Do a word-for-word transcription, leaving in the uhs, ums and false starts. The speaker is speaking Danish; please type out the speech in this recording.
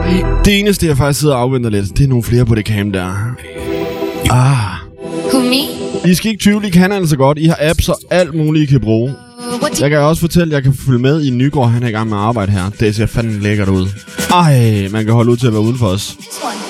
Det eneste, jeg faktisk sidder og afventer lidt, det er nogle flere på det cam der. Ah. Who, me? I skal ikke tvivle, I kan altså godt. I har apps og alt muligt, I kan bruge. Jeg kan også fortælle, at jeg kan følge med i Nygaard. Han er i gang med at arbejde her. Det ser fandme lækkert ud. Ej, man kan holde ud til at være uden for os. This one.